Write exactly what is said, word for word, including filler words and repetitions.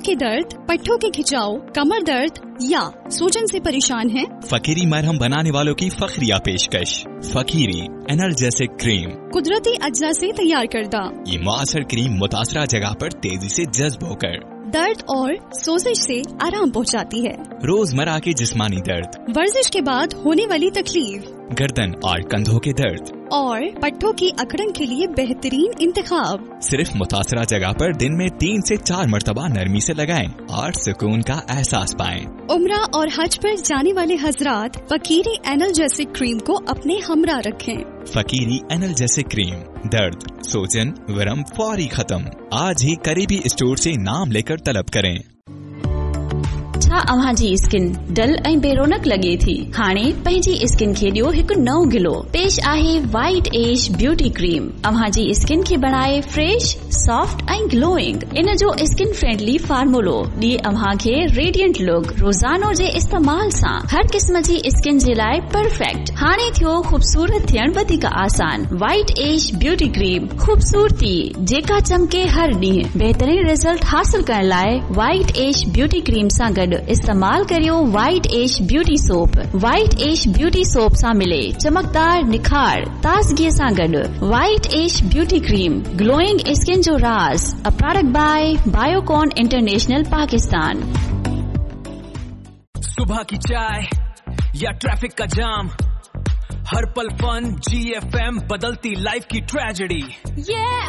के दर्द, पट्टों के खिंचाव, कमर दर्द या सूजन से परेशान हैं? फकीरी मरहम बनाने वालों की फखरिया पेशकश फकीरी एनर्जेसिक क्रीम कुदरती अज्जा से तैयार करदा। ये मुअस्सर क्रीम मुतासरा जगह पर तेजी से जज्ब होकर दर्द और सोजिश से आराम पहुंचाती है। रोजमर्रा के जिस्मानी दर्द, वर्जिश के बाद होने वाली तकलीफ, गर्दन और कंधों के दर्द और पट्टों की अकड़न के लिए बेहतरीन इंतखाब। सिर्फ मुतासरा जगह पर दिन में तीन से चार मरतबा नरमी से लगाएं और सुकून का एहसास पाएं। उम्रा और हज पर जाने वाले हजरात फकीरी एनर्जेसिक क्रीम को अपने हमरा रखें। फकीरी एनर्जेसिक क्रीम, दर्द, सोजन, वरम फौरी खत्म। आज ही करीबी स्टोर से नाम लेकर तलब करें। छा अव्हां जी स्किन डल ऐं बेरोनक लगे थी? हाणे पंहिंजी स्किन खे ॾियो हिकु नओं गिलो। पेश आहे वाइट एज ब्यूटी क्रीम। अव्हां जी स्किन खे बनाए फ्रेश, सॉफ्ट ऐं ग्लोइंग। इन जो स्किन फ्रेंडली फार्मूलो ॾिए अव्हां खे रेडियंट लुक। रोज़ानो जे इस्तेमाल सां हर क़िस्म जी स्किन जे लाइ परफेक्ट। हाणे थियो ख़ूबसूरत थियण वधीक आसान। वाइट एज ब्यूटी क्रीम, ख़ूबसूरती जेका चमके हर ॾींहुं। बहितरीन रिजल्ट हासिल करण लाइ वाइट एज ब्यूटी क्रीम सां गॾु इस्तेमाल करियो white as beauty soap. White as beauty soap सां मिले चमकदार निखार ताज़गी सां गॾु। White as beauty cream, glowing skin जो राज। A product bye Biocon international Pakistan. सुबह की चाय या ट्रैफिक का जाम, हर पल फन, जी एफ एम बदलती लाइफ की ट्रेजेडी। yeah!